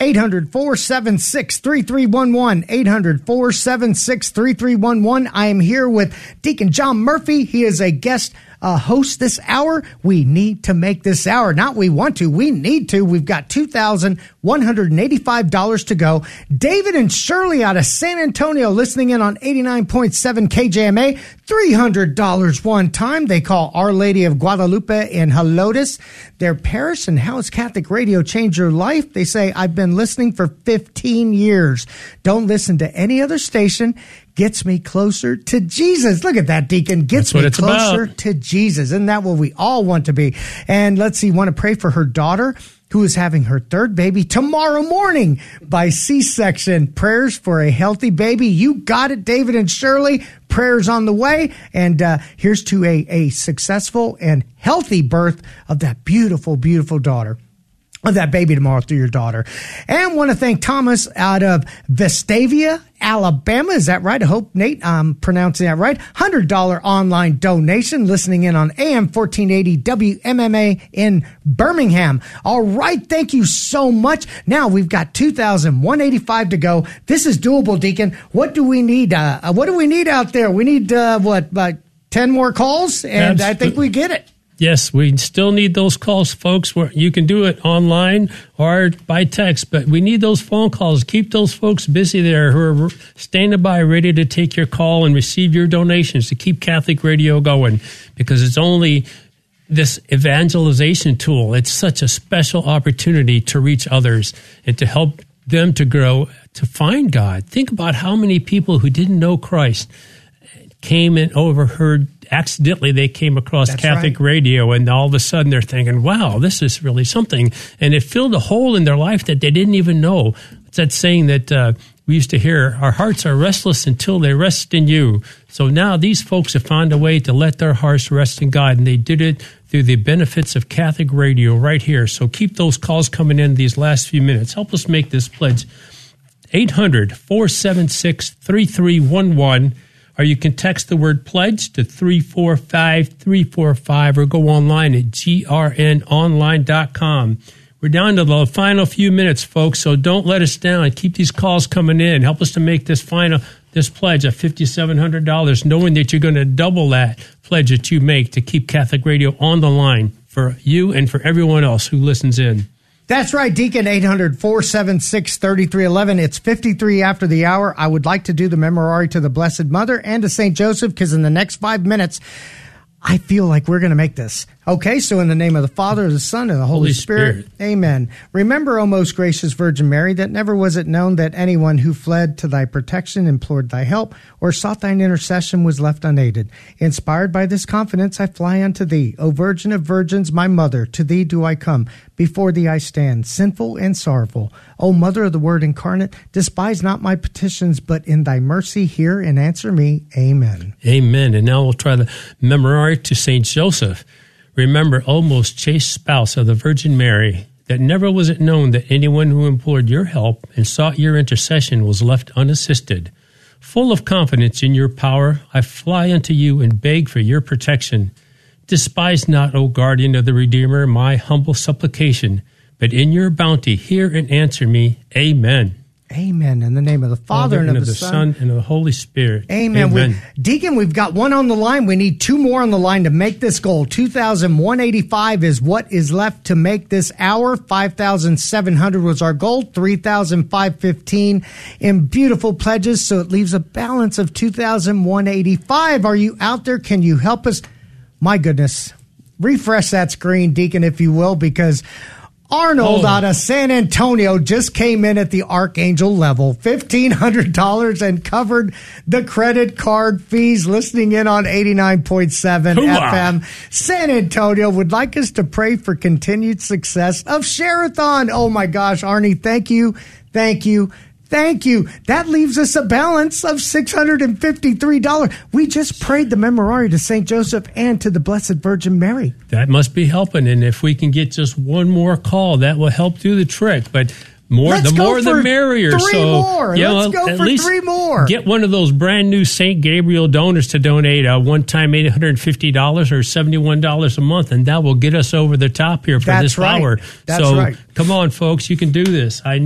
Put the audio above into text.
800-476-3311. 800-476-3311. I am here with Deacon John Murphy. He is a guest host this hour. We need to make this hour. Not we want to, we need to. We've got $2,185 to go. David and Shirley out of San Antonio listening in on 89.7 KJMA. $300 one time. They call Our Lady of Guadalupe in Helotes their parish. And how has Catholic radio changed your life? They say, I've been listening for 15 years. Don't listen to any other station. Gets me closer to Jesus. Look at that, Deacon. Gets me closer to Jesus. Isn't that what we all want to be? And let's see, want to pray for her daughter who is having her third baby tomorrow morning by C-section. Prayers for a healthy baby. You got it, David and Shirley. Prayers on the way. And here's to a successful and healthy birth of that beautiful, beautiful daughter. Of that baby tomorrow through your daughter. And want to thank Thomas out of Vestavia, Alabama. Is that right? I hope, Nate, I'm pronouncing that right. $100 online donation, listening in on AM 1480 WMMA in Birmingham. All right. Thank you so much. Now we've got $2,185 to go. This is doable, Deacon. What do we need? What do we need out there? We need, 10 more calls? And I think we get it. Yes, we still need those calls, folks. You can do it online or by text, but we need those phone calls. Keep those folks busy there who are standing by, ready to take your call and receive your donations to keep Catholic radio going, because it's only this evangelization tool. It's such a special opportunity to reach others and to help them to grow, to find God. Think about how many people who didn't know Christ came and overheard. Accidentally, they came across Catholic radio, and all of a sudden they're thinking, wow, this is really something. And it filled a hole in their life that they didn't even know. It's that saying that we used to hear, our hearts are restless until they rest in you. So now these folks have found a way to let their hearts rest in God, and they did it through the benefits of Catholic radio right here. So keep those calls coming in these last few minutes. Help us make this pledge. 800-476-3311. Or you can text the word pledge to 345-345 or go online at grnonline.com. We're down to the final few minutes, folks, so don't let us down. Keep these calls coming in. Help us to make this pledge of $5,700, knowing that you're going to double that pledge that you make to keep Catholic radio on the line for you and for everyone else who listens in. That's right, Deacon. 800-476-3311. It's 53 after the hour. I would like to do the Memorare to the Blessed Mother and to St. Joseph, because in the next 5 minutes, I feel like we're going to make this. Okay, so in the name of the Father, the Son, and the Holy Spirit. Amen. Remember, O most gracious Virgin Mary, that never was it known that anyone who fled to thy protection, implored thy help, or sought thine intercession was left unaided. Inspired by this confidence, I fly unto thee. O Virgin of Virgins, my mother, to thee do I come. Before thee I stand, sinful and sorrowful. O Mother of the Word incarnate, despise not my petitions, but in thy mercy hear and answer me. Amen. Amen. And now we'll try the Memorare to St. Joseph. Remember, O most chaste spouse of the Virgin Mary, that never was it known that anyone who implored your help and sought your intercession was left unassisted. Full of confidence in your power, I fly unto you and beg for your protection. Despise not, O guardian of the Redeemer, my humble supplication, but in your bounty hear and answer me. Amen. Amen. In the name of the Father, and of the Son, and of the Holy Spirit. Amen. Deacon, we've got one on the line. We need two more on the line to make this goal. 2,185 is what is left to make this hour. 5,700 was our goal. 3,515 in beautiful pledges. So it leaves a balance of 2,185. Are you out there? Can you help us? My goodness. Refresh that screen, Deacon, if you will, because Arnold out of San Antonio just came in at the Archangel level, $1,500, and covered the credit card fees, listening in on 89.7 FM. San Antonio would like us to pray for continued success of Share-a-thon. Oh my gosh, Arnie, thank you. Thank you. Thank you. That leaves us a balance of $653. We just prayed the Memorare to St. Joseph and to the Blessed Virgin Mary. That must be helping. And if we can get just one more call, that will help do the trick. But the more the merrier. Three more. Let's go for three more. Get one of those brand new St. Gabriel donors to donate a one-time $850 or $71 a month, and that will get us over the top here for this hour. That's right. Come on, folks. You can do this. I know.